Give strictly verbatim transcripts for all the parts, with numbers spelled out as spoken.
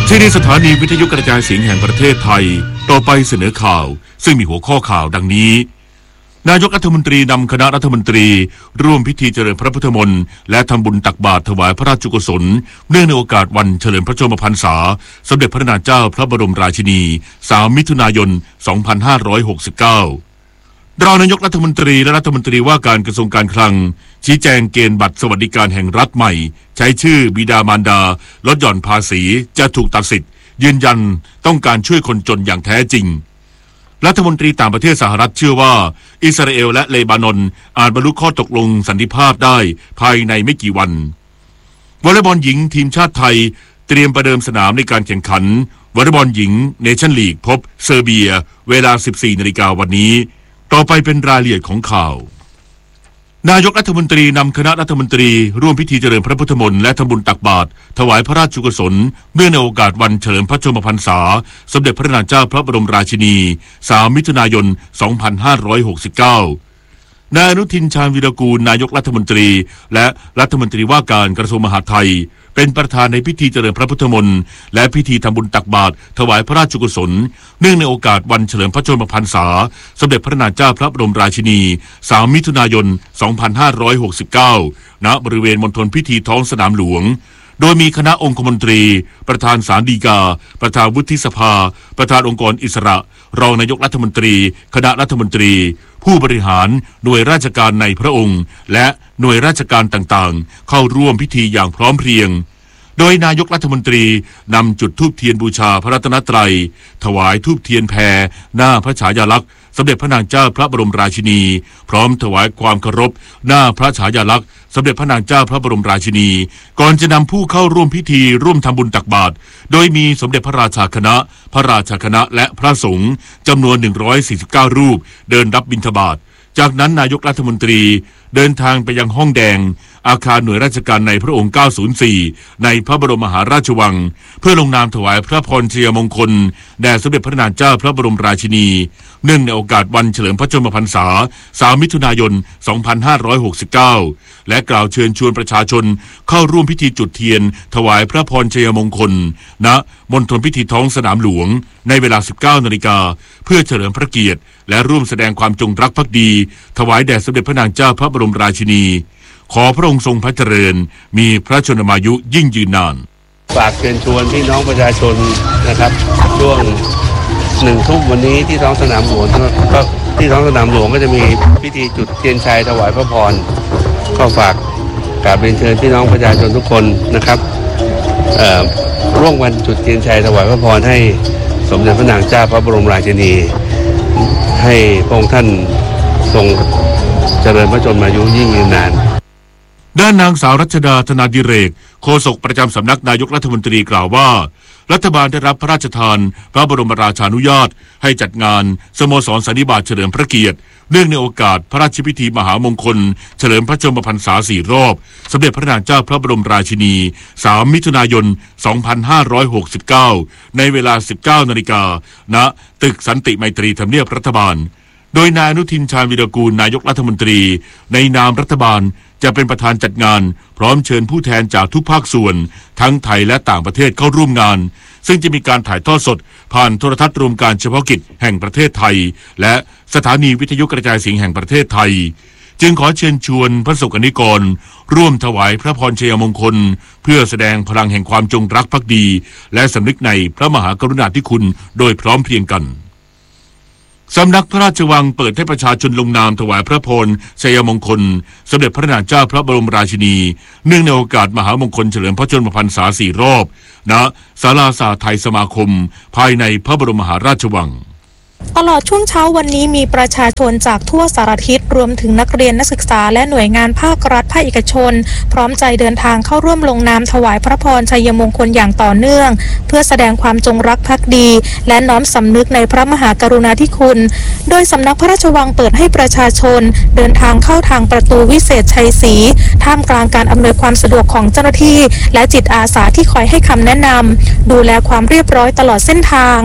ที่นี่สถานีวิทยุกระจายเสียงแห่งประเทศไทยต่อไปเสนอข่าวซึ่งมีหัวข้อข่าวดังนี้นายกรัฐมนตรีนำคณะรัฐมนตรีร่วมพิธีเจริญพระพุทธมนต์และทำบุญตักบาตรถวายพระราชกุศลเนื่องในโอกาสวันเฉลิมพระชนมพรรษาสมเด็จพระนางเจ้าพระบรมราชินีสามมิถุนายนสองพันห้าร้อยหกสิบเก้ารองนายกรัฐมนตรีและรัฐมนตรีว่าการกระทรวงการคลังชี้แจงเกณฑ์บัตรสวัสดิการแห่งรัฐใหม่ใช้ชื่อบิดามารดาลดหย่อนภาษีจะถูกตัดสิทธิ์ยืนยันต้องการช่วยคนจนอย่างแท้จริงรัฐมนตรีต่างประเทศสหรัฐเชื่อว่าอิสราเอลและเลบานอนอาจบรรลุข้อตกลงสันติภาพได้ภายในไม่กี่วันวอลเลย์บอลหญิงทีมชาติไทยเตรียมประเดิมสนามในการแข่งขันวอลเลย์บอลหญิงเนชั่นลีกพบเซอร์เบียเวลา สิบสี่นาฬิกาวันนี้ต่อไปเป็นรายละเอียดของข่าวนายกรัฐมนตรีนำคณะรัฐมนตรีร่วมพิธีเจริญพระพุทธมนต์และทำบุญตักบาตรถวายพระราชกุศลเนื่องในโอกาสวันเฉลิมพระชนมพรรษาสมเด็จพระนางเจ้าพระบรมราชินีสามมิถุนายนสองพันห้าร้อยหกสิบเก้านายอนุทินชาญวีรกูลนายกรัฐมนตรีและรัฐมนตรีว่าการกระทรวงมหาดไทยเป็นประธานในพิธีเจริญพระพุทธมนต์และพิธีทำบุญตักบาตรถวายพระราชกุศลเนื่องในโอกาสวันเฉลิมพระชนมพรรษาสมเด็จพระนางเจ้าพระบรมราชินีสามมิถุนายนสองพันห้าร้อยหกสิบเก้าณบริเวณมณฑลพิธีท้องสนามหลวงโดยมีคณะองคมนตรีประธานศาลฎีกาประธานวุฒิสภาประธานองค์กรอิสระรองนายกรัฐมนตรีคณะรัฐมนตรีผู้บริหารหน่วยราชการในพระองค์และหน่วยราชการต่างๆเข้าร่วมพิธีอย่างพร้อมเพรียงโดยนายกรัฐมนตรีนำจุดธูปเทียนบูชาพระรัตนตรัยถวายธูปเทียนแพรหน้าพระฉายาลักษณ์สมเด็จพระนางเจ้าพระบรมราชินีพร้อมถวายความเคารพหน้าพระฉายาลักษณ์สมเด็จพระนางเจ้าพระบรมราชินีก่อนจะนำผู้เข้าร่วมพิธีร่วมทำบุญตักบาตรโดยมีสมเด็จพระราชาคณะพระราชาคณะและพระสงฆ์จำนวนหนึ่งร้อยสี่สิบเก้ารูปเดินรับบิณฑบาตจากนั้นนายกรัฐมนตรีเดินทางไปยังห้องแดงอาคารหน่วยราชการในพระองค์เก้าศูนย์สี่ในพระบรมมหาราชวังเพื่อลงนามถวายพระพรชัยมงคลแด่สมเด็จพระนางเจ้าพระบรมราชินีเนื่องในโอกาสวันเฉลิมพระชนมพรรษาสามมิถุนายนสองพันห้าร้อยหกสิบเก้าและกล่าวเชิญชวนประชาชนเข้าร่วมพิธีจุดเทียนถวายพระพรชัยมงคลณมณฑลพิธีท้องสนามหลวงในเวลา สิบเก้านาฬิกาเพื่อเฉลิมพระเกียรติและร่วมแสดงความจงรักภักดีถวายแด่สมเด็จพระนางเจ้าพระบรมราชินีขอพระองค์ทรงพระเจริญมีพระชนมายุยิ่งยืนนานฝากเชิญชวนพี่น้องประชาชนนะครับช่วงหนึ่งทุ่มวันนี้ที่ท้องสนามหลวงก็ที่ท้องสนามหลวงก็จะมีพิธีจุดเทียนชัยถวายพระพรก็ฝากกราบเรียนเชิญพี่น้องประชาชนทุกคนนะครับร่วมวันจุดเทียนชัยถวายพระพรให้สมเด็จพระนางเจ้าพระบรมราชินีให้พระองค์ท่านทรงเจริญพระชนมายุยิ่งยืนนานด้านนางสาวรัชดาธนาดิเรกโฆษกประจำสำนักนายกรัฐมนตรีกล่าวว่ารัฐบาลได้รับพระราชทานพระบรมราชานุญาตให้จัดงานสโมสรสันนิบาตเฉลิมพระเกียรติเนื่องในโอกาสพระราชพิธีมหามงคลเฉลิมพระชนมพรรษาสี่รอบสมเด็จพระนางเจ้าพระบรมราชินีสามมิถุนายนสองพันห้าร้อยหกสิบเก้าในเวลา สิบเก้านาฬิกาณตึกสันติไมตรีทำเนียบรัฐบาลโดยนายอนุทินชาญวีรกูลนายกรัฐมนตรีในนามรัฐบาลจะเป็นประธานจัดงานพร้อมเชิญผู้แทนจากทุกภาคส่วนทั้งไทยและต่างประเทศเข้าร่วมงานซึ่งจะมีการถ่ายทอดสดผ่านโทรทัศน์รวมการเฉพาะกิจแห่งประเทศไทยและสถานีวิทยุกระจายเสียงแห่งประเทศไทยจึงขอเชิญชวนพระสงฆ์นิกรร่วมถวายพระพรชัยมงคลเพื่อแสดงพลังแห่งความจงรักภักดีและสำนึกในพระมหากรุณาธิคุณโดยพร้อมเพรียงกันสำนักพระราชวังเปิดให้ประชาชนลงนามถวายพระพรชัยมงคลสมเด็จพระนางเจ้าพระบรมราชินีเนื่องในโอกาสมหามงคลเฉลิมพระชนมพรรษาสี่รอบณศาลาสาไทยสมาคมภายในพระบรมมหาราชวังตลอดช่วงเช้าวันนี้มีประชาชนจากทั่วสารทิศรวมถึงนักเรียนนักศึกษาและหน่วยงานภาครัฐภาคเอกชนพร้อมใจเดินทางเข้าร่วมลงนามถวายพระพรชัยมงคลอย่างต่อเนื่องเพื่อแสดงความจงรักภักดีและน้อมสำนึกในพระมหากรุณาธิคุณโดยสำนักพระราชวังเปิดให้ประชาชนเดินทางเข้าทางประตูวิเศษชัยศรีท่ามกลางการอำนวยความสะดวกของเจ้าหน้าที่และจิตอาสาที่คอยให้คำแนะนำดูแลความเรียบร้อยตลอดเส้นทาง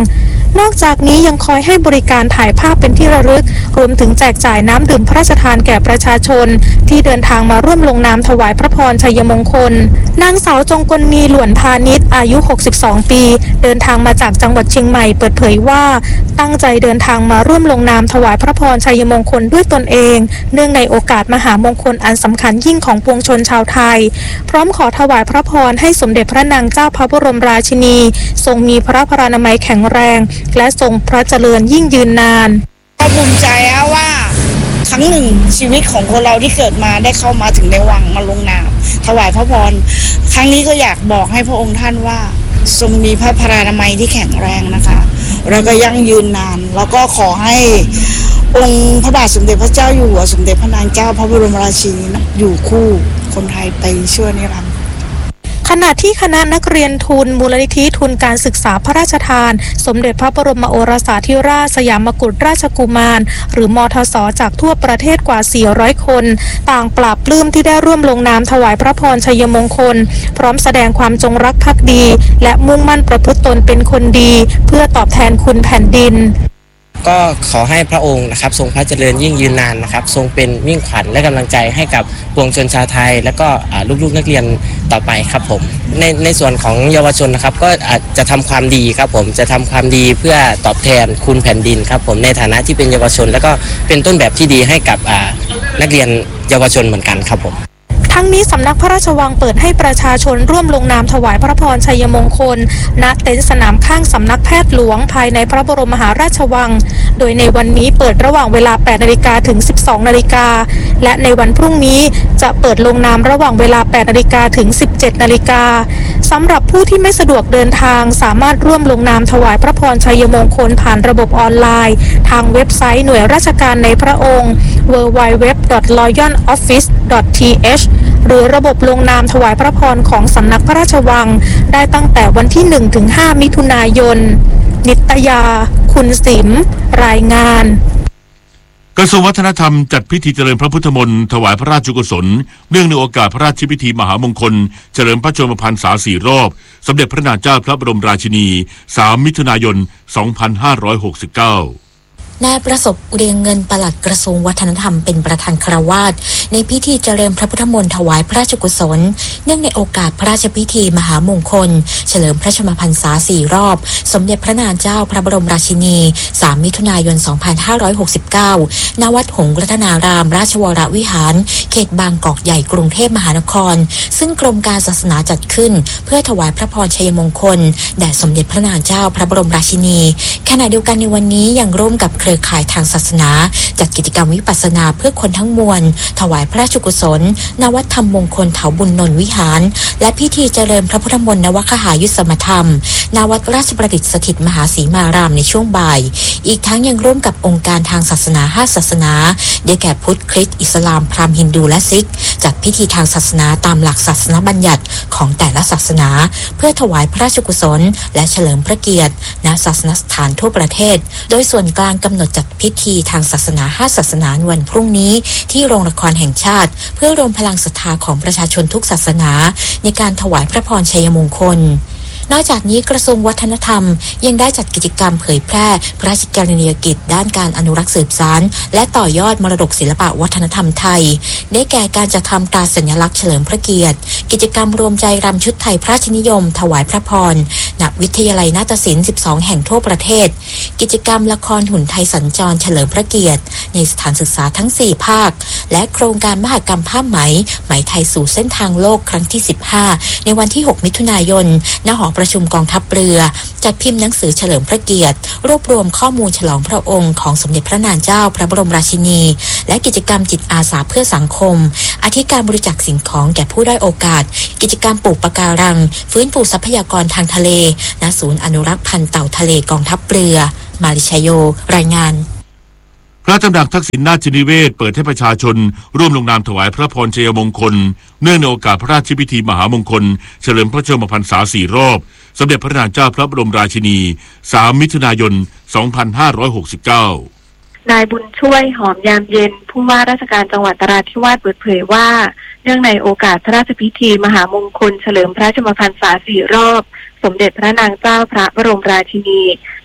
นอกจากนี้ยังคอยให้บริการถ่ายภาพเป็นที่ระลึกรวมถึงแจกจ่ายน้ำดื่มพระราชทานแก่ประชาชนที่เดินทางมาร่วมลงนามถวายพระพรชัยมงคลนางสาวจงกลมีหลวนพาณิชย์อายุหกสิบสองปีเดินทางมาจากจังหวัดเชียงใหม่เปิดเผยว่าตั้งใจเดินทางมาร่วมลงนามถวายพระพรชัยมงคลด้วยตนเองเนื่องในโอกาสมหามงคลอันสำคัญยิ่งของปวงชนชาวไทยพร้อมขอถวายพระพรให้สมเด็จพระนางเจ้าพระบรมราชินีทรงมีพระพรานามัยแข็งแรงและทรงพระเจริญยิ่งยืนนานก็ภูมิใจว่าครั้งหนึ่งชีวิตของคนเราที่เกิดมาได้เข้ามาถึงในวังมาลงนามถวายพระพรครั้งนี้ก็อยากบอกให้พระองค์ท่านว่าทรงมีพระพรานามัยที่แข็งแรงนะคะแล้วก็ยั่งยืนนานแล้วก็ขอให้องค์พระบาทสมเด็จพระเจ้าอยู่หัวสมเด็จพระนางเจ้าพระบรมราชินีอยู่คู่คนไทยไปชั่วนิรันดร์ขณะที่คณะนักเรียนทุนมูลนิธิทุนการศึกษาพระราชทานสมเด็จพระบรมโอรสาธิราชสยามกุฎราชกุมารหรือมทส.จากทั่วประเทศกว่าสี่ร้อยคนต่างปราบปลื้มที่ได้ร่วมลงนามถวายพระพรชัยมงคลพร้อมแสดงความจงรักภักดีและมุ่งมั่นประพฤติตนเป็นคนดีเพื่อตอบแทนคุณแผ่นดินก็ขอให้พระองค์นะครับทรงพระเจริญยิ่งยืนนานนะครับทรงเป็นมิ่งขวัญและกำลังใจให้กับปวงชนชาวไทยและก็ลูกๆนักเรียนต่อไปครับผมในในส่วนของเยาวชนนะครับก็อาจจะทำความดีครับผมจะทำความดีเพื่อตอบแทนคุณแผ่นดินครับผมในฐานะที่เป็นเยาวชนและก็เป็นต้นแบบที่ดีให้กับนักเรียนเยาวชนเหมือนกันครับผมทั้งนี้สำนักพระราชวังเปิดให้ประชาชนร่วมลงนามถวายพระพรชัยมงคลณเต็นท์สนามข้างสำนักแพทย์หลวงภายในพระบรมมหาราชวังโดยในวันนี้เปิดระหว่างเวลา แปดนาฬิกา ถึง สิบสองนาฬิกาและในวันพรุ่งนี้จะเปิดลงนามระหว่างเวลา แปดนาฬิกา ถึง สิบเจ็ดนาฬิกาสำหรับผู้ที่ไม่สะดวกเดินทางสามารถร่วมลงนามถวายพระพรชัยมงคลผ่านระบบออนไลน์ทางเว็บไซต์หน่วยราชการในพระองค์ ดับเบิลยู ดับเบิลยู ดับเบิลยู ดอท รอยัล ออฟฟิศ ดอท ที เอช หรือระบบลงนามถวายพระพรของสำนักพระราชวังได้ตั้งแต่วันที่ หนึ่งถึงห้า มิถุนายนนิตยาคุณสิมรายงานกระทรวงวัฒนธรรมจัดพิธีเจริญพระพุทธมนต์ถวายพระราชกุศลเนื่องในโอกาสพระราชพิธีมหามงคลเฉลิมพระชนมพรรษาสี่รอบสมเด็จพระนางเจ้าพระบรมราชินีสามมิถุนายนสองพันห้าร้อยหกสิบเก้านายประสบเรียงเงินปลัดกระทรวงวัฒนธรรมเป็นประธานคฤหัสถ์ในพิธีเจริญพระพุทธมนต์ถวายพระราชกุศลเนื่องในโอกาสพระราชพิธีมหามงคลเฉลิมพระชนมพรรษาสี่รอบสมเด็จพระนางเจ้าพระบรมราชินีสามมิถุนายนสองพันห้าร้อยหกสิบเก้าณวัดหงส์รัตนารามราชวรวิหารเขตบางกอกใหญ่กรุงเทพมหานครซึ่งกรมการศาสนาจัดขึ้นเพื่อถวายพระพรชัยมงคลแด่สมเด็จพระนางเจ้าพระบรมราชินีขณะเดียวกันในวันนี้ยังร่วมกับเครือข่ายทางศาสนาจัดกิจกรรมวิปัสสนาเพื่อคนทั้งมวลถวายพระราชกุศลณวัดธรรมมงคลเถาบุญนนท์วิหารและพิธีเจริญพระพุทธมนต์นวคหายุสมธรรมณวัดราชประดิษฐ์สถิตมหาสีมารามในช่วงบ่ายอีกทั้งยังร่วมกับองค์การทางศาสนาห้าศาสนาได้แก่พุทธคริสต์อิสลามพราหมณ์ฮินดูและซิกจัดพิธีทางศาสนาตามหลักศาสนบัญญัติของแต่ละศาสนาเพื่อถวายพระราชกุศลและเฉลิมพระเกียรติณศาสนสถานทั่วประเทศโดยส่วนกลางกำหนดจัดพิธีทางศาสนาห้าศาสนาวันพรุ่งนี้ที่โรงละครแห่งชาติเพื่อรวมพลังศรัทธาของประชาชนทุกศาสนาในการถวายพระพรชัยมงคลนอกจากนี้กระทรวงวัฒนธรรมยังได้จัดกิจกรรมเผยแพร่พระราชกรณียกิจด้านการอนุรักษ์สืบสานและต่อยอดมรดกศิลปวัฒนธรรมไทยได้แก่การจัดทำตราสัญลักษณ์เฉลิมพระเกียรติกิจกรรมรวมใจรำชุดไทยพระราชนิยมถวายพระพรณวิทยาลัยนาฏศิลป์สิบสองแห่งทั่วประเทศกิจกรรมละครหุ่นไทยสัญจรเฉลิมพระเกียรติในสถานศึกษาทั้งสี่ภาคและโครงการมหกรรมผ้าไหมไหมไทยสู่เส้นทางโลกครั้งที่สิบห้าในวันที่หกมิถุนายนณหอประชุมกองทัพเรือจัดพิมพ์หนังสือเฉลิมพระเกียรติรวบรวมข้อมูลฉลองพระองค์ของสมเด็จพระนางเจ้าพระบรมราชินีและกิจกรรมจิตอาสาเพื่อสังคมอาทิการบริจาคสิ่งของแก่ผู้ด้อยโอกาสกิจกรรมปลูกปะการังฟื้นฟูทรัพยากรทางทะเลณศูนย์อนุรักษ์พันธุ์เต่าทะเลกองทัพเรือมาริชโยรายงานพระตำหนักทักษิณราชนิเวศเปิดให้ประชาชนร่วมลงนามถวายพระพรชัยมงคลเนื่องในโอกาสพระราชพิธีมหามงคลเฉลิมพระชนมพรรษาสี่รอบสมเด็จพระนางเจ้าพระบรมราชินีสามมิถุนายนสองพันห้าร้อยหกสิบเก้านายบุญช่วยหอมยามเย็นผู้ว่าราชการจังหวัดนราธิวาสเปิดเผยว่าเนื่องในโอกาสพระราชพิธีมหามงคลเฉลิมพระชนมพรรษาสี่รอบสมเด็จพระนางเจ้าพระบรมราชินี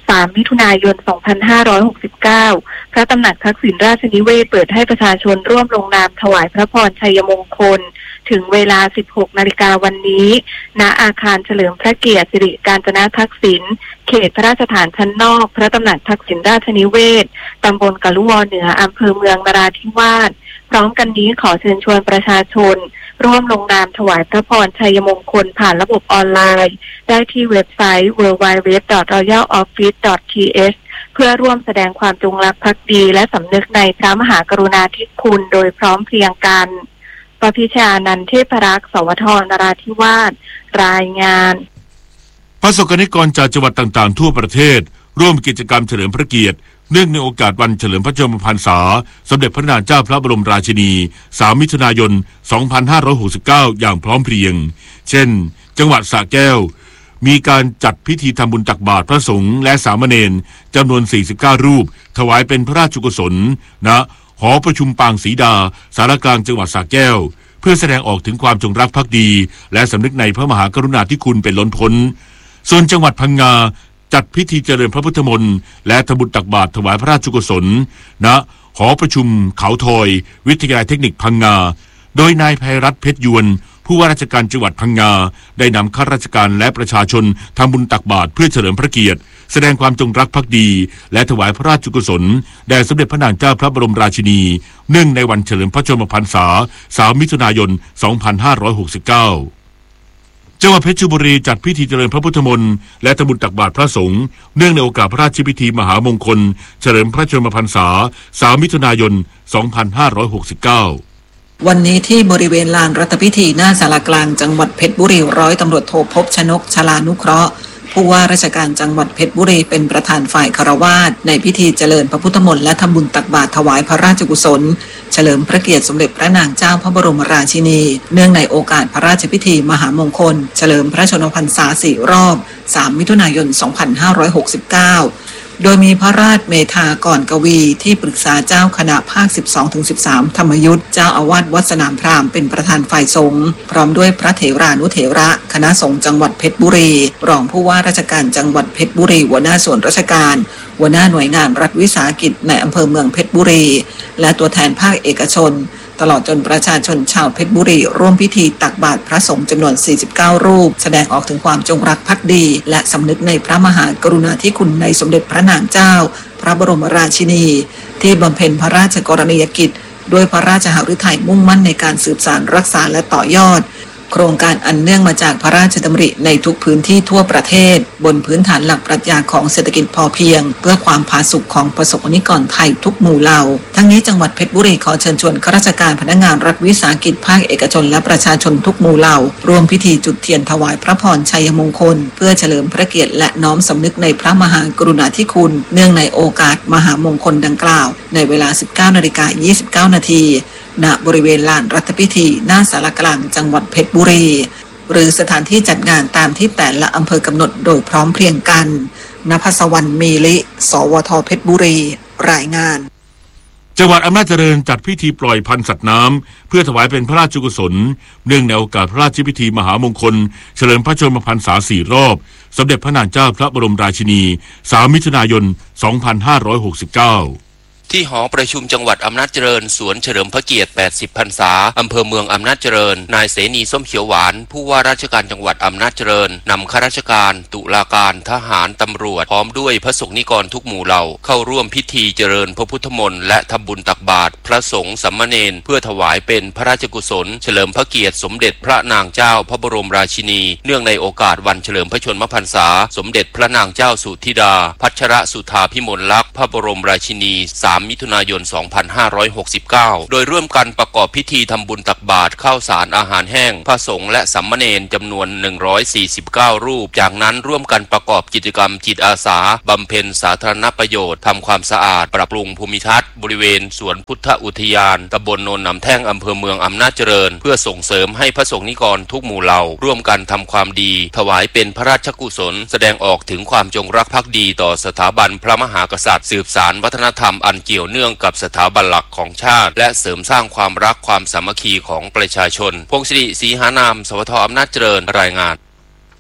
สามมิถุนายนสองพันห้าร้อยหกสิบเก้าพระตำหนักทักษิณราชนิเวศน์เปิดให้ประชาชนร่วมลงนามถวายพระพรชัยมงคลถึงเวลา สิบหกนาฬิกาวันนี้ณอาคารเฉลิมพระเกียรติสิริกาญจนทักษิณเขตพระราชฐานชั้นนอกพระตำหนักทักษิณราชนิเวศน์ตำบลกะลุวอเหนืออำเภอเมืองนราธิวาสพร้อมกันนี้ขอเชิญชวนประชาชนร่วมลงนามถวายพระพรชัยมงคลผ่านระบบออนไลน์ได้ที่เว็บไซต์ ดับเบิลยู ดับเบิลยู ดับเบิลยู ดอท รอยัล ออฟฟิศ ดอท ที เอช เพื่อร่วมแสดงความจงรักภักดีและสำนึกในพระมหากรุณาธิคุณโดยพร้อมเพรียงกันปพิชานันท์ เทพรักษ์ สวท นราธิวาสรายงานประสบกนิกรจากจังหวัดต่างๆทั่วประเทศร่วมกิจกรรมเฉลิมพระเกียรติเนื่องในโอกาสวันเฉลิมพระชนมพรรษาสมเด็จพระนางเจ้าพระบรมราชินีสามมิถุนายนสองพันห้าร้อยหกสิบเก้าอย่างพร้อมเพรียงเช่นจังหวัดสระแก้วมีการจัดพิธีทำบุญตักบาตรพระสงฆ์และสามเณรจำนวนสี่สิบเก้ารูปถวายเป็นพระราชกุศลณหอประชุมปางศรีดาสารกลางจังหวัดสระแก้วเพื่อแสดงออกถึงความจงรักภักดีและสำนึกในพระมหากรุณาธิคุณเป็นล้นพ้นส่วนจังหวัดพังงาจัดพิธีเจริญพระพุทธมนต์และทำบุญตักบาตรถวายพระราชกุศลณหอประชุมเขาทอยวิทยาลัยเทคนิคพังงาโดยนายไพรัตน์เพชรยวนผู้ว่าราชการจังหวัดพังงาได้นำข้าราชการและประชาชนทำบุญตักบาตรเพื่อเฉลิมพระเกียรติแสดงความจงรักภักดีและถวายพระราชกุศลแด่สมเด็จพระนางเจ้าพระบรมราชินีเนื่องในวันเฉลิมพระชนมพรรษาสามมิถุนายนสองพันห้าร้อยหกสิบเก้าจังหวัดเพชรบุรีจัดพิธีเจริญพระพุทธมนต์และทำบุญตักบาตรพระสงฆ์เนื่องในโอกาสพระราชพิธีมหามงคลเฉลิมพระชนมพรรษาสามมิถุนายนสองพันห้าร้อยหกสิบเก้าวันนี้ที่บริเวณลานรัฐพิธีหน้าศาลากลางจังหวัดเพชรบุรีร้อยตำรวจโทภพชนกชลานุเคราะห์ผู้ว่าราชการจังหวัดเพชรบุรีเป็นประธานฝ่ายคฤหัสถ์ในพิธีเจริญพระพุทธมนต์และทำบุญตักบาตรถวายพระราชกุศลเฉลิมพระเกียรติสมเด็จพระนางเจ้าพระบรมราชินีเนื่องในโอกาสพระราชพิธีมหามงคลเฉลิมพระชนมพรรษาสี่รอบสามมิถุนายนสองพันห้าร้อยหกสิบเก้าโดยมีพระราชเมธาก่อนกวีที่ปรึกษาเจ้าคณะภาค สิบสองถึงสิบสาม ธรรมยุทธเจ้าอาวาสวัดสนามพราหมณ์เป็นประธานฝ่ายสงฆ์พร้อมด้วยพระเถรานุเถระคณะสงฆ์จังหวัดเพชรบุรีรองผู้ว่าราชการจังหวัดเพชรบุรีหัวหน้าส่วนราชการหัวหน้าหน่วยงานรัฐวิสาหกิจในอำเภอเมืองเพชรบุรีและตัวแทนภาคเอกชนตลอดจนประชาชนชาวเพชรบุรีร่วมพิธีตักบาตรพระสงฆ์จำนวนสี่สิบเก้ารูปแสดงออกถึงความจงรักภักดีและสำนึกในพระมหากรุณาธิคุณในสมเด็จพระนางเจ้าพระบรมราชินีที่บำเพ็ญพระราชกรณียกิจด้วยพระราชหฤทัยมุ่งมั่นในการสืบสานรักษาและต่อยอดโครงการอันเนื่องมาจากพระราชดำริในทุกพื้นที่ทั่วประเทศบนพื้นฐานหลักปรัชญาของเศรษฐกิจพอเพียงเพื่อความผาสุกของประสบนิกรไทยทุกหมู่เหล่าทั้งนี้จังหวัดเพชรบุรีขอเชิญชวนข้าราชการพนักงานรัฐวิสาหกิจภาคเอกชนและประชาชนทุกหมู่เหล่าร่วมพิธีจุดเทียนถวายพระพรชัยมงคลเพื่อเฉลิมพระเกียรติและน้อมสำนึกในพระมหากรุณาธิคุณเนื่องในโอกาสมหามงคลดังกล่าวในเวลา สิบเก้านาฬิกายี่สิบเก้านาทีณบริเวณลานรัฐพิธีหน้าศาลากลางจังหวัดเพชรบุรีหรือสถานที่จัดงานตามที่แต่ละอำเภอกำหนดโดยพร้อมเพรียงกันณภัสวรรณมีลิสวทเพชรบุรีรายงานจังหวัดอำนาจเจริญจัดพิธีปล่อยพันธุ์สัตว์น้ำเพื่อถวายเป็นพระราชกุศลเนื่องในโอกาสพระราชพิธีมหามงคลเฉลิมพระชนมพรรษาสี่รอบสมเด็จพระนางเจ้าพระบรมราชินีสามมิถุนายนสองพันห้าร้อยหกสิบเก้าที่หอประชุมจังหวัดอำนาจเจริญสวนเฉลิมพระเกียรติแปดสิบพรรษาอำเภอเมืองอำนาจเจริญนายเสนีส้มเขียวหวานผู้ว่าราชการจังหวัดอำนาจเจริญนำข้าราชการตุลาการทหารตำรวจพร้อมด้วยพระสงฆ์นิกรทุกหมู่เหล่าเข้าร่วมพิธีเจริญพระพุทธมนต์และทำบุญตักบาตรพระสงฆ์สามเณรเพื่อถวายเป็นพระราชกุศลเฉลิมพระเกียรติสมเด็จพระนางเจ้าพระบรมราชินีเนื่องในโอกาสวันเฉลิมพระชนมพรรษาสมเด็จพระนางเจ้าสุธิดาพัชรสุธาภิมลลักษณ์พระบรมราชินีสามมิถุนายนสองพันห้าร้อยหกสิบเก้าโดยร่วมกันประกอบพิธีทำบุญตักบาตรข้าวสารอาหารแห้งพระสงฆ์และสามเณรจำนวนหนึ่งร้อยสี่สิบเก้ารูปจากนั้นร่วมกันประกอบกิจกรรมจิตอาสาบำเพ็ญสาธารณประโยชน์ทำความสะอาดปรับปรุงภูมิทัศน์บริเวณสวนพุทธอุทยานตำบลโนนน้ำแท่งอำเภอเมืองอำนาจเจริญเพื่อส่งเสริมให้พระสงฆ์นิกรทุกหมู่เหล่าร่วมกันทำความดีถวายเป็นพระราชกุศลแสดงออกถึงความจงรักภักดีต่อสถาบันพระมหากษัตริย์สืบสานวัฒนธรรมอันเกี่ยวเนื่องกับสถาบันหลักของชาติและเสริมสร้างความรักความสามัคคีของประชาชนพงศิริศรีหานามสวทอำนาจเจริญรายงานเ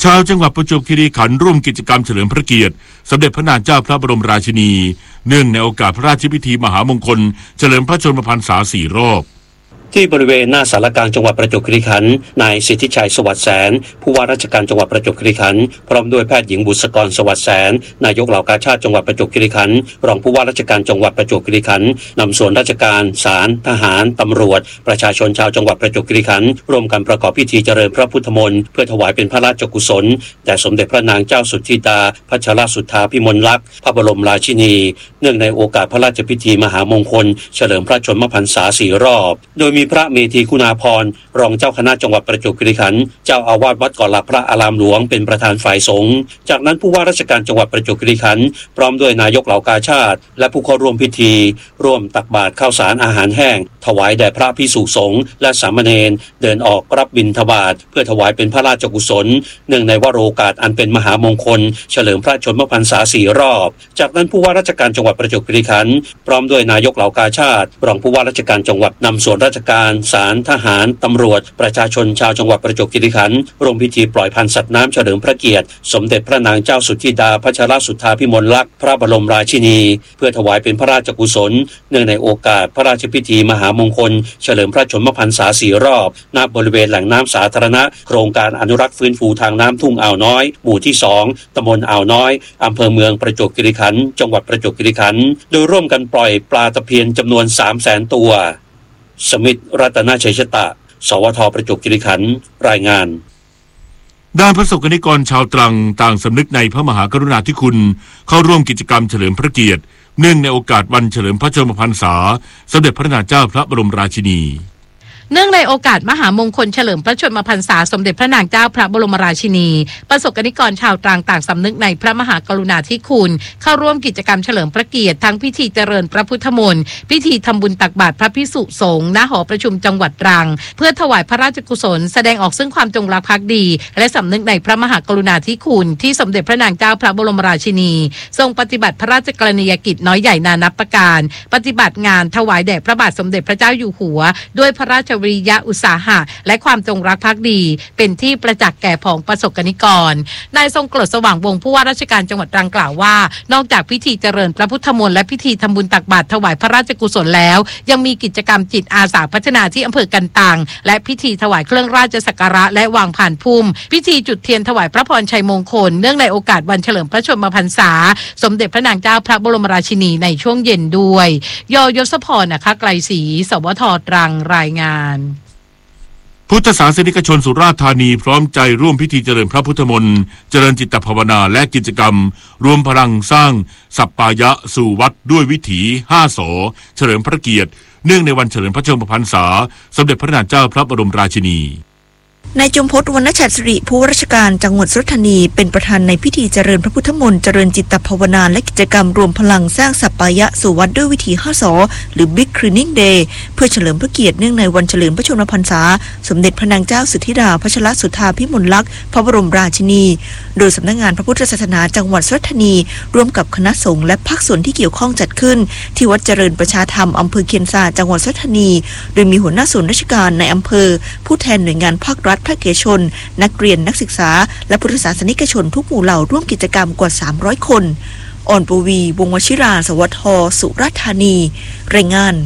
ชาวจังหวัดประจวบคีรีขันธ์ร่วมกิจกรรมเฉลิมพระเกียรติสมเด็จพระนางเจ้าพระบรมราชินีเนื่องในโอกาสพระราชพิธีมหามงคลเฉลิมพระชนมพรรษาสี่รอบที่บริเวณหน้าศาลากลางจังหวัดประจวบคีรีขันธ์นายสิทธิชัยสวัสดิ์แสนผู้ว่าราชการจังหวัดประจวบคีรีขันธ์พร้อมด้วยแพทย์หญิงบุษกรสวัสดิ์แสนนายกเหล่ากาชาดจังหวัดประจวบคีรีขันธ์รองผู้ว่าราชการจังหวัดประจวบคีรีขันธ์นำส่วนราชการศาลทหารตำรวจประชาชนชาวจังหวัดประจวบคีรีขันธ์ร่วมกันประกอบพิธีเจริญพระพุทธมนต์เพื่อถวายเป็นพระราชกุศลแด่สมเด็จพระนางเจ้าสุทธิดาพัชรสุทธาภิมลลักษณ์พระบรมราชินีเนื่องในโอกาสพระราชพิธีมหามงคลเฉลิมพระชนมพรรษาสี่รอบโดยมีพระเมธีคุณาภรณ์รองเจ้าคณะจังหวัดประจวบคีรีขันธ์เจ้าอาวาสวัดเกาะหลักพระอารามหลวงเป็นประธานฝ่ายสงฆ์จากนั้นผู้ว่าราชการจังหวัดประจวบคีรีขันธ์พร้อมด้วยนายกเหล่ากาชาดและผู้เข้าร่วมพิธีร่วมตักบาตรข้าวสารอาหารแห้งถวายแด่พระภิกษุสงฆ์และสามเณรเดินออกรับบิณฑบาตเพื่อถวายเป็นพระราชกุศลเนื่องในวโรกาสอันเป็นมหามงคลเฉลิมพระชนมพรรษาสี่รอบจากนั้นผู้ว่าราชการจังหวัดประจวบคีรีขันธ์พร้อมด้วยนายกเหล่ากาชาดรองผู้ว่าราชการจังหวัดนำส่วนราชการศาลทหารตำรวจประชาชนชาวจังหวัดประจวบคีรีขันธ์ร่วมพิธีปล่อยพันธุ์สัตว์น้ำเฉลิมพระเกียรติสมเด็จพระนางเจ้าสุทธิดาพัชรสุทธาภิมลลักษณ์พระบรมราชินีเพื่อถวายเป็นพระราชกุศลเนื่องในโอกาสพระราชพิธีมหามงคลเฉลิมพระชนมพรรษาสี่รอบณบริเวณแหล่งน้ำสาธารณะโครงการอนุรักษ์ฟื้นฟูทางน้ำทุ่งอ่าวน้อยหมู่ที่สองตำบลอ่าวน้อยอำเภอเมืองประจวบคีรีขันธ์จังหวัดประจวบคีรีขันธ์โดยร่วมกันปล่อยปลาตะเพียนจำนวนสามแสนตัวสมิทธิ์รัตนชัยชตะสวทประจวบคีรีขันธ์รายงานด้านพระสงฆ์นิกรชาวตรังต่างสำนึกในพระมหากรุณาธิคุณเข้าร่วมกิจกรรมเฉลิมพระเกียรติเนื่องในโอกาสวันเฉลิมพระชนมพรรษาสมเด็จพระนางเจ้าพระบรมราชินีเนื่องในโอกาสมหามงคลเฉลิมพระชนมพรรษาสมเด็จพระนางเจ้าพระบรมราชินีประสบกนิกรชาวตรังต่างสำนึกในพระมหากรุณาธิคุณเข้าร่วมกิจกรรมเฉลิมพระเกียรติทั้งพิธีเจริญพระพุทธมนต์พิธีทำบุญตักบาตรพระภิกษุสงฆ์ณหอประชุมจังหวัดตรังเพื่อถวายพระราชกุศลแสดงออกซึ่งความจงรักภักดีและสำนึกในพระมหากรุณาธิคุณที่สมเด็จพระนางเจ้าพระบรมราชินีทรงปฏิบัติพระราชกรณียกิจน้อยใหญ่นานับประการปฏิบัติงานถวายแด่พระบาทสมเด็จพระเจ้าอยู่หัวด้วยพระราชวิริยะอุตสาหะและความจงรักภักดีเป็นที่ประจักษ์แก่ผองประสบกนิกรนายทรงกลดสว่างวงศ์ผู้ว่าราชการจังหวัดตรังกล่าวว่านอกจากพิธีเจริญพระพุทธมนต์และพิธีทำบุญตักบาตรถวายพระราชกุศลแล้วยังมีกิจกรรมจิตอาสาพัฒนาที่อำเภอกันตังและพิธีถวายเครื่องราชสักการะและวางผ่านพุ่มพิธีจุดเทียนถวายพระพรชัยมงคลเนื่องในโอกาสวันเฉลิมพระชนมพรรษาสมเด็จพระนางเจ้าพระบรมราชินีในช่วงเย็นด้วยยยศพรนะคะไกลศรีสวทตรังรายงานพุทธศาสนิกชนสุราษฎร์ธานีพร้อมใจร่วมพิธีเจริญพระพุทธมนต์เจริญจิตภาวนาและกิจกรรมรวมพลังสร้างสัปปายะสู่วัดด้วยวิถีห้าสอเฉลิมพระเกียรติเนื่องในวันเฉลิมพระชนมพรรษาสมเด็จพระนางเจ้าพระบรมราชินีนายจมพจน์วรรณชัดสิริผู้ว่าราชการจังหวัดสุราษฎร์ธานีเป็นประธานในพิธีเจริญพระพุทธมนต์เจริญจิตภาวนาและกิจกรรมรวมพลังสร้างสัปปายะสู่วัดด้วยวิถีห้าสอหรือ Big Cleaning Day เพื่อเฉลิมพระเกียรติเนื่องในวันเฉลิมพระชนมพรรษาสมเด็จพระนางเจ้าสุทธิดาพัชรสุทธาภิมลลักษณ์พระบรมราชินีโดยสำนักงานพระพุทธศาสนาจังหวัดสุราษฎร์ธานีร่วมกับคณะสงฆ์และภาคส่วนที่เกี่ยวข้องจัดขึ้นที่วัดเจริญประชาธรรมอำเภอเคียนซาจังหวัดสุราษฎร์ธานีโดยมีหัวหน้าส่วนราชการในอำเภอผู้แทนหน่วยงานภาครัฐภาคเอกชนนักเรียนนักศึกษาและพุทธศาสนิกชนทุกหมู่เหล่าร่วมกิจกรรมกว่าสามร้อยคนอ่อนปวีวงศ์วชิราสวัสดิ์สุราษฎร์ธานีรายงาน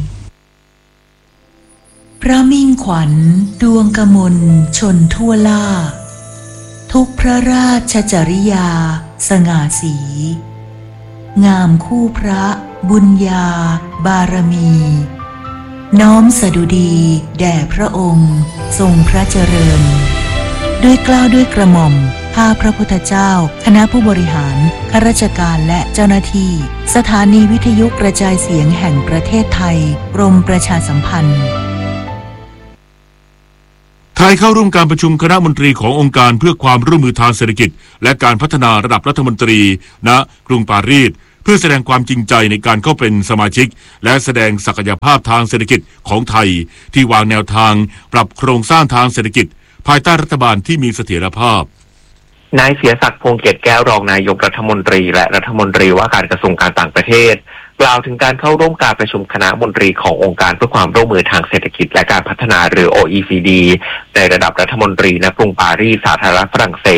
พระมิ่งขวัญดวงกมลชนทั่วล่าทุกพระราชจริยาสง่าสีงามคู่พระบุญญาบารมีน้อมสดุดีแด่พระองค์ทรงพระเจริญด้วยเกล้าด้วยกระหม่อมข้าพระพุทธเจ้าคณะผู้บริหารข้าราชการและเจ้าหน้าที่สถานีวิทยุกระจายเสียงแห่งประเทศไทยกรมประชาสัมพันธ์ไทยเข้าร่วมการประชุมคณะมนตรีขององค์การเพื่อความร่วมมือทางเศรษฐกิจและการพัฒนาระดับรัฐมนตรีณกรุงปารีสเพื่อแสดงความจริงใจในการเข้าเป็นสมาชิกและแสดงศักยภาพทางเศรษฐกิจของไทยที่วางแนวทางปรับโครงสร้างทางเศรษฐกิจภายใต้รัฐบาลที่มีเสถียรภาพนายเสียศักดิ์พงษ์เกตแก้วรองนายกรัฐมนตรีและรัฐมนตรีว่าการกระทรวงการต่างประเทศกล่าวถึงการเข้าร่วมการประชุมคณะมนตรีขององค์การเพื่อความร่วมมือทางเศรษฐกิจและการพัฒนาหรือ โอ อี ซี ดี ในระดับรัฐมนตรีณกรุงปารีสสาธารณรัฐฝรั่งเศส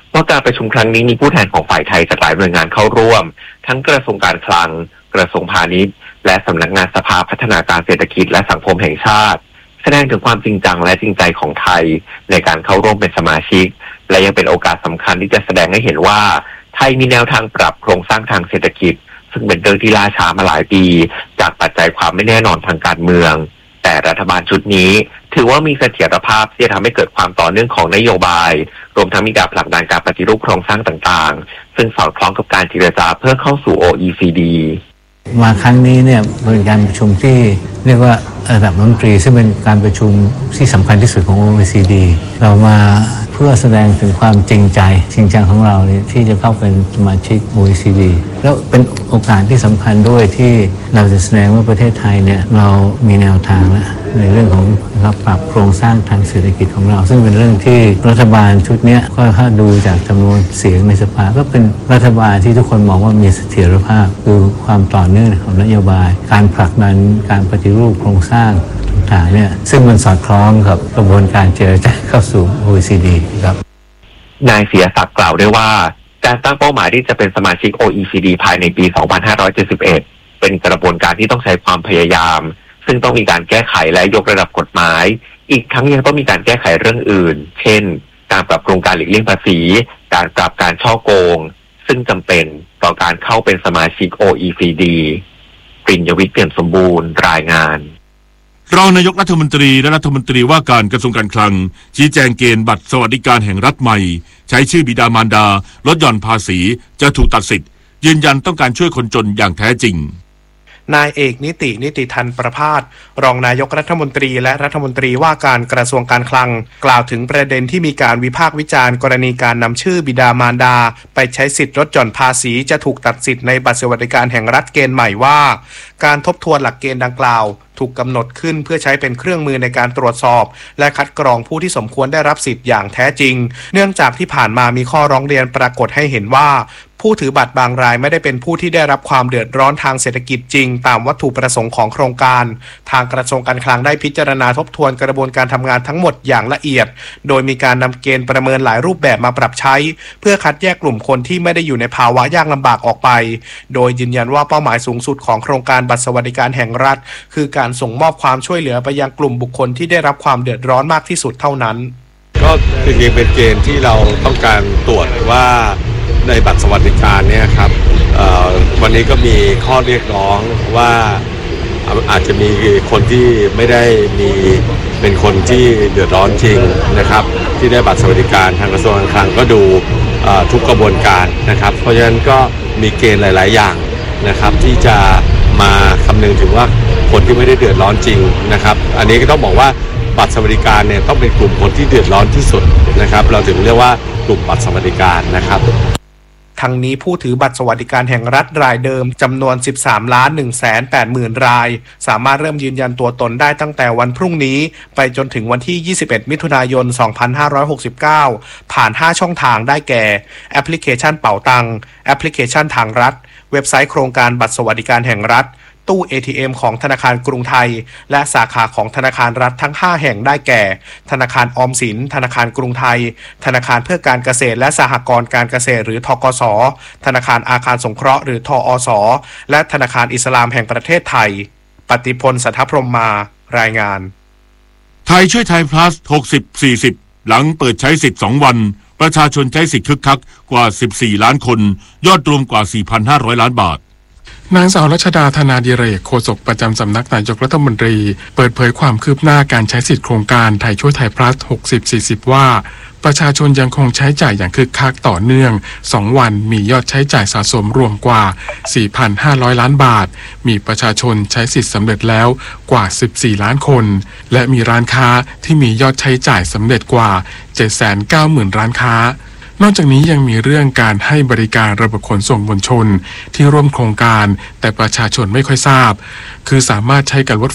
ว่าการประชุมครั้งนี้มีผู้แทนของฝ่ายไทยจากหลายหน่วยงานเข้าร่วมทั้งกระทรวงการคลังกระทรวงพาณิชย์และสำนักงานสภาพัฒนาการเศรษฐกิจและสังคมแห่งชาติแสดงถึงความจริงจังและจริงใจของไทยในการเข้าร่วมเป็นสมาชิกและยังเป็นโอกาสสำคัญที่จะแสดงให้เห็นว่าไทยมีแนวทางปรับโครงสร้างทางเศรษฐกิจซึ่งเป็นเรื่องที่ล่าช้ามาหลายปีจากปัจจัยความไม่แน่นอนทางการเมืองแต่รัฐบาลชุดนี้ถือว่ามีเสถียรภาพที่จะทำให้เกิดความต่อเนื่องของนโยบายรวมทั้งมีการผลักดันการปฏิรูปโครงสร้างต่างๆซึ่งสอดคล้องกับการเจรจาเพื่อเข้าสู่ โอ อี ซี ดีมาครั้งนี้เนี่ยเป็นการประชุมที่เรียกว่าระดับรัฐมนตรีซึ่งเป็นการประชุมที่สำคัญที่สุดของ โอ อี ซี ดี เรามาเพื่อแสดงถึงความจริงใจจริงจังของเราเนี่ยที่จะเข้าเป็นสมาชิก โอ อี ซี ดี แล้วเป็นโอกาสที่สำคัญด้วยที่เราจะแสดงว่าประเทศไทยเนี่ยเรามีแนวทางแล้วในเรื่องของปรับโครงสร้างทางเศรษฐกิจของเราซึ่งเป็นเรื่องที่รัฐบาลชุดนี้ก็ถ้าดูจากจำนวนเสียงในสภาก็เป็นรัฐบาลที่ทุกคนมองว่ามีเสถียรภาพคือความต่อเนื่องของนโยบายการผลักดันการปฏิรูปโครงสร้างต่างๆเนี่ยซึ่งมันสอดคล้องกับกระบวนการเจรจาเข้าสู่ โอ อี ซี ดี ครับนายเสียศักดิ์กล่าวด้วยว่าการตั้งเป้าหมายที่จะเป็นสมาชิก โอ อี ซี ดี ภายในปี สองพันห้าร้อยเจ็ดสิบเอ็ด เป็นกระบวนการที่ต้องใช้ความพยายามซึ่งต้องมีการแก้ไขและยกระดับกฎหมายอีกทั้งยังต้องมีการแก้ไขเรื่องอื่นเช่นการปรับปรุงการหลีกเลี่ยงภาษีการปรับการฉ้อโกงซึ่งจำเป็นต่อการเข้าเป็นสมาชิก โอ อี ซี ดี ปริญญวิทย์เปี่ยมสมบูรณ์รายงานรองนายกรัฐมนตรีและรัฐมนตรีว่าการกระทรวงการคลังชี้แจงเกณฑ์บัตรสวัสดิการแห่งรัฐใหม่ใช้ชื่อบิดามารดาลดหย่อนภาษีจะถูกตัดสิทธิ์ยืนยันต้องการช่วยคนจนอย่างแท้จริงนายเอกนิตินิติทันประภาสรองนายกรัฐมนตรีและรัฐมนตรีว่าการกระทรวงการคลังกล่าวถึงประเด็นที่มีการวิพากษ์วิจารณ์กรณีการนำชื่อบิดามารดาไปใช้สิทธิลดหย่อนภาษีจะถูกตัดสิทธิ์ในบัตรสวัสดิการแห่งรัฐเกณฑ์ใหม่ว่าการทบทวนหลักเกณฑ์ดังกล่าวถูกกำหนดขึ้นเพื่อใช้เป็นเครื่องมือในการตรวจสอบและคัดกรองผู้ที่สมควรได้รับสิทธิ์อย่างแท้จริงเนื่องจากที่ผ่านมามีข้อร้องเรียนปรากฏให้เห็นว่าผู้ถือบัตรบางรายไม่ได้เป็นผู้ที่ได้รับความเดือดร้อนทางเศรษฐกิจจริงตามวัตถุประสงค์ของโครงการทางกระทรวงการคลังได้พิจารณาทบทวนกระบวนการทำงานทั้งหมดอย่างละเอียดโดยมีการนำเกณฑ์ประเมินหลายรูปแบบมาปรับใช้เพื่อคัดแยกกลุ่มคนที่ไม่ได้อยู่ในภาวะยากลำบากออกไปโดยยืนยันว่าเป้าหมายสูงสุดของโครงการบัตรสวัสดิการแห่งรัฐคือการส่งมอบความช่วยเหลือไปยังกลุ่มบุคคลที่ได้รับความเดือดร้อนมากที่สุดเท่านั้นก็จริงๆเป็นเกณฑ์ที่เราต้องการตรวจว่าในบัตรสวัสดิการเนี่ยครับวันนี้ก็มีข้อเรียกร้องว่าอาจจะมีคนที่ไม่ได้มีเป็นคนที่เดือดร้อนจริงนะครับที่ได้บัตรสวัสดิการทางกระทรวงการคลังก็ดูทุกกระบวนการนะครับเพราะฉะนั้นก็มีเกณฑ์หลายๆอย่างนะครับที่จะมาคำนึงถึงว่าคนที่ไม่ได้เดือดร้อนจริงนะครับอันนี้ก็ต้องบอกว่าบัตรสวัสดิการเนี่ยต้องเป็นกลุ่มคนที่เดือดร้อนที่สุดนะครับเราถึงเรียกว่ากลุ่มบัตรสวัสดิการนะครับทั้งนี้ผู้ถือบัตรสวัสดิการแห่งรัฐรายเดิมจำนวน สิบสามล้านหนึ่งแสนแปดหมื่น รายสามารถเริ่มยืนยันตัวตนได้ตั้งแต่วันพรุ่งนี้ไปจนถึงวันที่ยี่สิบเอ็ดมิถุนายนสองพันห้าร้อยหกสิบเก้าผ่านห้าช่องทางได้แก่แอปพลิเคชันเป๋าตังแอปพลิเคชันทางรัฐเว็บไซต์โครงการบัตรสวัสดิการแห่งรัฐตู้ เอ ที เอ็ม ของธนาคารกรุงไทยและสาขาของธนาคารรัฐทั้งห้าแห่งได้แก่ธนาคารออมสินธนาคารกรุงไทยธนาคารเพื่อการเกษตรและสหกรณ์การเกษตรหรือธกส.ธนาคารอาคารสงเคราะห์หรือทอส.และธนาคารอิสลามแห่งประเทศไทยปฏิพลสัทธพรหมมารายงานไทยช่วยไทย plus หกสิบ สี่สิบ หลังเปิดใช้สิทธิ์สองวันประชาชนใช้สิทธิ์คึกคักกว่าสิบสี่ล้านคนยอดรวมกว่า สี่พันห้าร้อย ล้านบาทนางสาวรัชดาธนาดิเรกโฆษกประจำสำนักนายกรัฐมนตรีเปิดเผยความคืบหน้าการใช้สิทธิโครงการไทยช่วยไทย plus หกสิบ สี่สิบ ว่าประชาชนยังคงใช้จ่ายอย่างคึกคักต่อเนื่องสองวันมียอดใช้จ่ายสะสมรวมกว่า สี่พันห้าร้อย ล้านบาทมีประชาชนใช้สิทธิ์สำเร็จแล้วกว่าสิบสี่ล้านคนและมีร้านค้าที่มียอดใช้จ่ายสำเร็จกว่า เจ็ดแสนเก้าหมื่น ร้านค้านอกจากนี้ยังมีเรื่องการให้บริการระบบขนส่งมวลชนที่ร่วมโครงการแต่ประชาชนไม่ค่อยทราบคือสามารถใช้กับรถ